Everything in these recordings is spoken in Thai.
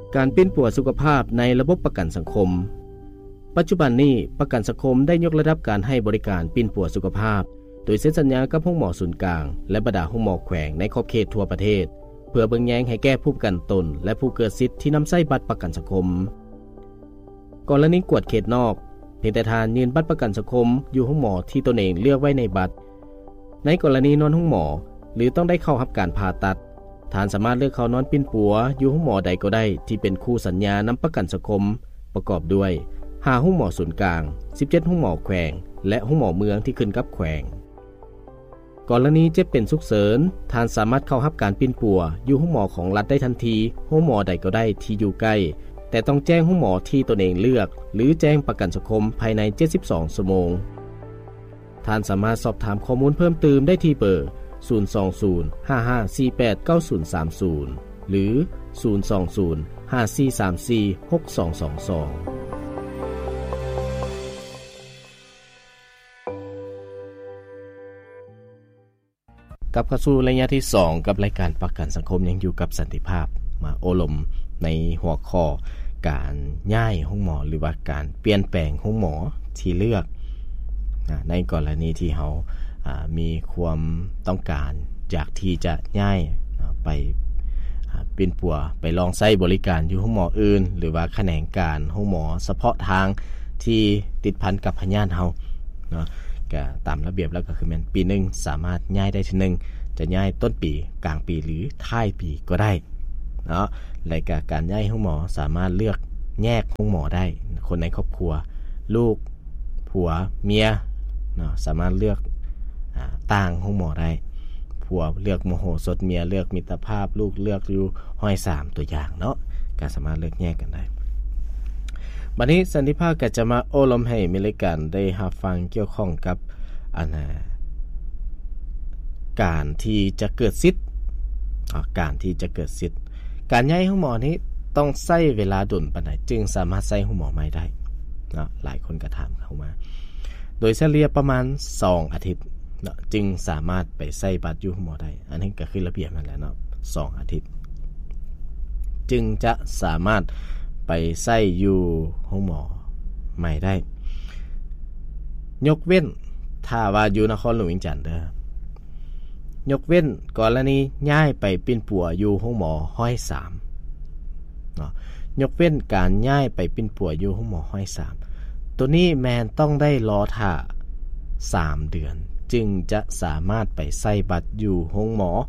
การปิ้นปัวสุขภาพในระบบประกันสังคมปัจจุบันนี้ประกันสังคมได้ยกระดับการให้บริการปิ้นปัวสุขภาพโดยเซ็นสัญญากับห้องหมอศูนย์กลางและบรรดาห้องหมอแขวงในขอบเขตทั่วประเทศเพื่อเบิ่งแยงให้แก้ผู้ประกันตนและผู้เกิดสิทธิ์ที่นำใช้บัตรประกันสังคมกรณีกวดเขตนอกเพียงแต่ทานยืนบัตรประกันสังคมอยู่ห้องหมอที่ตนเองเลือกไว้ในบัตรในกรณีนอนห้องหมอหรือต้องได้เข้ารับการผ่าตัดทานสามารถเลือกเข้านอนปิ้นปัวอยู่ห้องหมอใดก็ได้ที่เป็นคู่สัญญานำประกันสังคมประกอบด้วย5ห้องหมอศูนย์กลาง17ห้องหมอแขวงและห้องหมอเมืองที่ขึ้นกับแขวงกรณีเจ็บเป็นฉุกเฉินทานสามารถเข้ารับการปิ้นปัวอยู่ห้องหมอของรัฐได้ทันทีห้องหมอใดก็ได้ที่อยู่ใกล้แต่ต้องแจ้งห้องหมอที่ตนเองเลือกหรือแจ้งประกันสังคมภายใน72ชั่วโมงท่านสามารถสอบถามข้อมูลเพิ่มเติมได้ที่เบอร์02055489030หรือ02054346222กลับเข้าสู่ระยะที่2กับรายการประกันสังคมยังอยู่กับสันติภาพมาโอลมในหัวข้อการย้ายห้องหมอหรือว่าการเปลี่ยนแปลงห้องหมอที่เลือกในกรณีที่เขามีความต้องการอยากที่จะย้ายไปเป็นปัวไปลองใช้บริการอยู่ห้องหมออื่นหรือว่าแขนงการห้องหมอเฉพาะทางที่ติดพันกับพยาธิเฮาเนาะก็ตามระเบียบแล้วก็คือมันปีนึงสามารถย้ายได้ทีนึงจะย้ายต้นปีกลางปีหรือท้ายปีก็ได้เนาะรายการย้ายห้องหมอสามารถเลือกแยกห้องหมอได้คนในครอบครัวลูกผัวเมียเนาะสามารถเลือกต่างห้องหมอได้ผัวเลือกมโหสถเมียเลือกมิตรภาพลูกเลือกอยู่ห้อย3ตัวอย่างเนาะก็สามารถเลือกแยกกันได้บัดนี้สันติภาพก็จะมาโอลมให้มีรายการได้รับฟังเกี่ยวข้องกับการที่จะเกิดสิทธิ์การที่จะเกิดสิทธิ์การย้ายห้องหมอนี้ต้องใช้เวลาดุลปานใดจึงสามารถใช้ห้องหมอใหม่ได้เนาะหลายคนก็ถามเข้ามาโดยเฉลี่ยประมาณ2อาทิตย์เนาะจึงสามารถไปใช้บัตรอยู่ห้องหมอได้อันนี้ก็คือระเบียบนั่นแหละเนาะ2อาทิตย์จึงจะสามารถไปใช้อยู่ห้องหมอใหม่ได้ยกเว้นถ้าว่าอยู่นครหลวงวิงจันทน์เด้อยกเว้นกรณีย้ายไปเป็นปัวอยู่ห้องหมอห้อย3เนาะยกเว้นการย้ายไปเป็นปัวอยู่ห้องหมอห้อย3ตัวนี้แมนต้องได้รอท่า3เดือนจึงจะสามารถไปใส่บัตรอยู่ห้องหมอ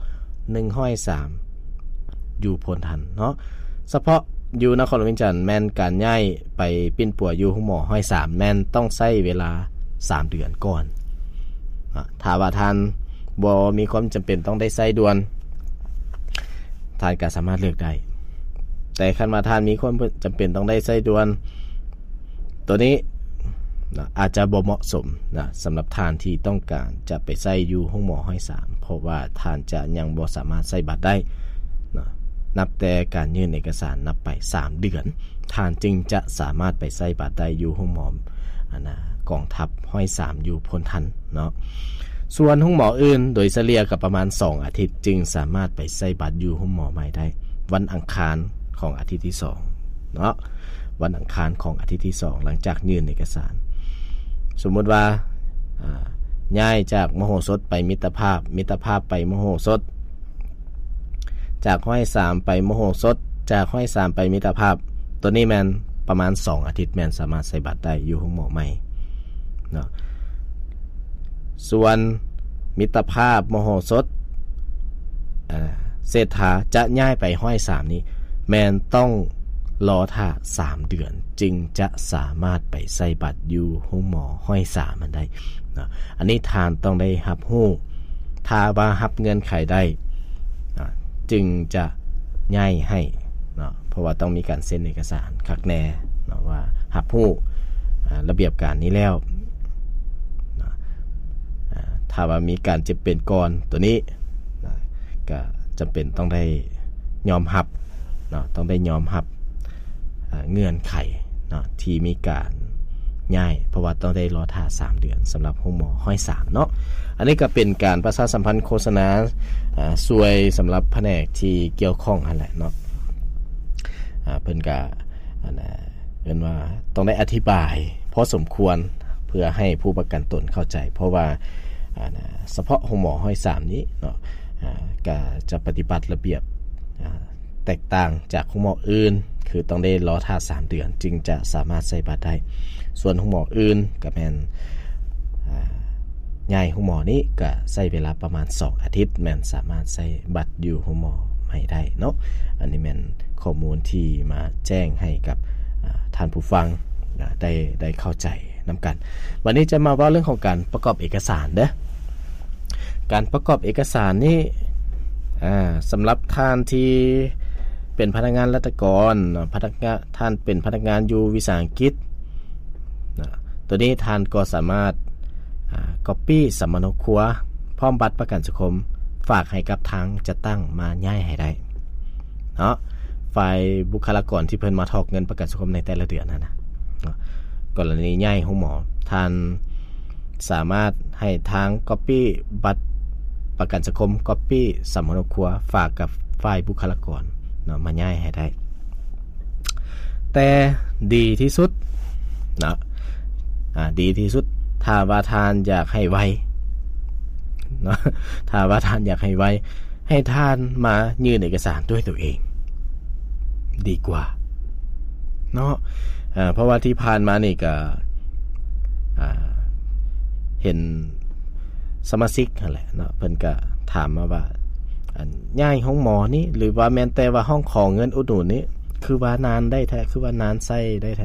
103อยู่พ้นทันเนาะเฉพาะอยู่นครหลวงวิงจันทน์แม่นการย้ายไปปิ้นปัวอยู่ห้องหมอห้อย3แม่นต้องใช้เวลา3เดือนก่อนถ้าว่าท่านบ่มีความจำเป็นต้องได้ใช้ด่วนท่านก็สามารถเลือกได้แต่คันว่าท่านมีความจำเป็นต้องได้ใช้ด่วนตัวนี้อาจจะบ่เหมาะสมนะสำหรับท่านที่ต้องการจะไปใช้อยู่ห้องหมอห้อย3เพราะว่าท่านจะยังบ่สามารถใช้บัตรได้นะนับแต่การยื่นเอกสารนับไป3เดือนท่านจึงจะสามารถไปใช้บัตรได้อยู่ห้องหมอกองทัพห้อย3อยู่พ้นทันเนาะส่วนห้องหมออื่นโดยเฉลี่ยกับประมาณ2อาทิตย์จึงสามารถไปใช้บัตรอยู่ห้องหมอใหม่ได้วันอังคารของอาทิตย์ที่2เนาะวันอังคารของอาทิตย์ที่2หลังจากยื่นเอกสารสมมุติว่าย้ายจากมโหสถไปมิตรภาพมิตรภาพไปมโหสถจากห้อย3ไปมโหสถจากห้อย3ไปมิตรภาพตัวนี้แม่นประมาณ2อาทิตย์แม่นสามารถใช้บัตรได้อยู่ห้องหมอใหม่เนาะส่วนมิตรภาพมโหสถเศรษฐาจะย้ายไปห้อย3นี้แม่นต้องรอท่า3เดือนจึงจะสามารถไปใส่บัตรอยู่ห้องหมอห้อย3มันได้นะอันนี้ทานต้องได้รับรู้ถ้าว่ารับเงินไขได้จึงจะย้ายให้เนาะเพราะว่าต้องมีการเซ็นเอกสารคักแน่เนาะว่ารับรู้ระเบียบการนี้แล้วถ้าว่ามีการเจ็บเป็นก่อนตัวนี้ก็จำเป็นต้องได้ยอมรับเนาะต้องได้ยอมรับเงื่อนไขเนาะที่มีการย้ายเพราะว่าต้องได้รอท่า3เดือนสำหรับห้องหมอห้อย3เนาะอันนี้ก็เป็นการประชาสัมพันธ์โฆษณาช่วยสำหรับแผนกที่เกี่ยวข้องนั่นแหละเนาะเพิ่นก็เอิ้นว่าต้องได้อธิบายพอสมควรเพื่อให้ผู้ประกันตนเข้าใจเพราะว่าเฉพาะโรงหมอห้อย3นี้เนาะก็จะปฏิบัติระเบียบแตกต่างจากโรงหมออื่นคือต้องได้รอท่า3เดือนจึงจะสามารถใช้บัตรได้ส่วนโรงหมออื่นก็แม่นย้ายโรงหมอนี้ก็ใช้เวลาประมาณ2อาทิตย์แม่นสามารถใช้บัตรอยู่โรงหมอใหม่ได้เนาะอันนี้แม่นข้อมูลที่มาแจ้งให้กับท่านผู้ฟังได้เข้าใจนำกันวันนี้จะมาว่าเรื่องของการประกอบเอกสารเด้อการประกอบเอกสารนี่สำหรับท่านที่เป็นพนักงานราชการท่านเป็นพนักงานอยู่วิสาหกิจตัวนี้ท่านก็สามารถcopy สำเนาครัวพร้อมบัตรประกันสังคมฝากให้กับทางจะตั้งมาย้ายให้ได้เนาะฝ่ายบุคลากรที่เพิ่นมาทอกเงินประกันสังคมในแต่ละเดือนนั่นนะกรณีย้ายของหมอท่านสามารถให้ทาง copy บัตรประกันสังคม copy สำเนาครัวฝากกับฝ่ายบุคลากรเนาะมาย้ายให้ได้แต่ดีที่สุดนะดีที่สุดถ้าว่าท่านอยากให้ไวเนาะถ้าว่าท่านอยากให้ไวให้ท่านมายื่นเอกสารด้วยตัวเองดีกว่าเนาะเพราะว่าที่ผ่านมานี่ก็เห็นสมาชิกนั่นแหละเนาะเพิ่นก็ถามมาว่าย้ายห้องหมอนี่หรือว่าแม้แต่ว่าห้องของเงินอุดหนุนนี่คือว่านานได้แท้คือว่านานใช้ได้แท้